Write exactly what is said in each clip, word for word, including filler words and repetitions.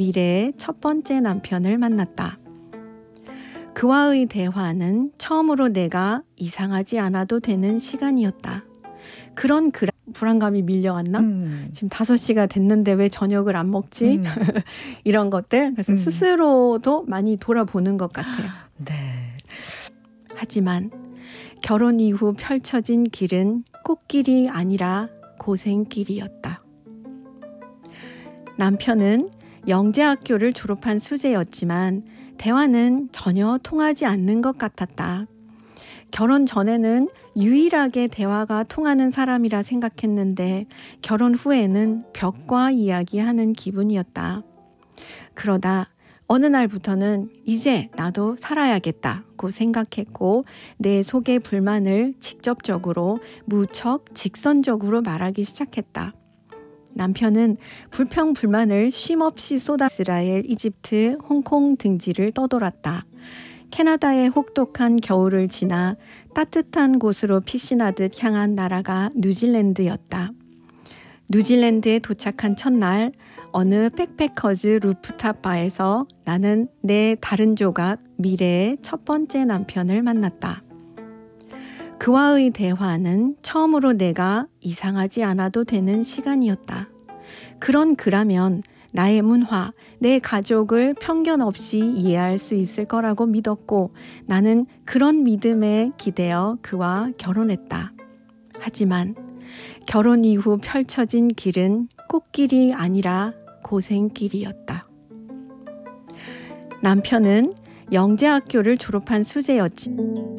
미래의 첫 번째 남편을 만났다. 그와의 대화는 처음으로 내가 이상하지 않아도 되는 시간이었다. 그런 그 불안감이 밀려왔나? 음. 지금 다섯 시가 됐는데 왜 저녁을 안 먹지? 음. 이런 것들. 그래서 음. 스스로도 많이 돌아보는 것 같아요. 네. 하지만 결혼 이후 펼쳐진 길은 꽃길이 아니라 고생길이었다. 남편은 영재학교를 졸업한 수재였지만 대화는 전혀 통하지 않는 것 같았다. 결혼 전에는 유일하게 대화가 통하는 사람이라 생각했는데 결혼 후에는 벽과 이야기하는 기분이었다. 그러다 어느 날부터는 이제 나도 살아야겠다고 생각했고 내 속의 불만을 직접적으로 무척 직선적으로 말하기 시작했다. 남편은 불평불만을 쉼없이 쏟아 이스라엘, 이집트, 홍콩 등지를 떠돌았다. 캐나다의 혹독한 겨울을 지나 따뜻한 곳으로 피신하듯 향한 나라가 뉴질랜드였다. 뉴질랜드에 도착한 첫날 어느 백패커즈 루프탑 바에서 나는 내 다른 조각 미래의 첫 번째 남편을 만났다. 그와의 대화는 처음으로 내가 이상하지 않아도 되는 시간이었다. 그런 그라면 나의 문화, 내 가족을 편견 없이 이해할 수 있을 거라고 믿었고 나는 그런 믿음에 기대어 그와 결혼했다. 하지만 결혼 이후 펼쳐진 길은 꽃길이 아니라 고생길이었다. 남편은 영재학교를 졸업한 수재였지.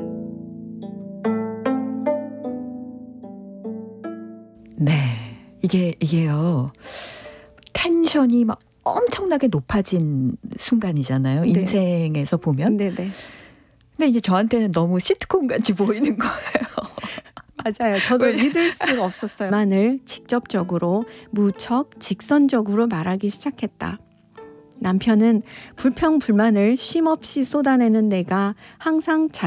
네, 이게 이게요. 텐션이 막 엄청나게 높아진 순간이잖아요. 네. 인생에서 보면. 네네. 근데 이제 저한테는 너무 시트콤 같이 보이는 거예요. 맞아요. 저도 믿을 수가 없었어요. 만을 직접적으로 무척 직선적으로 말하기 시작했다. 남편은 불평불만을 쉼없이 쏟아내는 내가 항상 자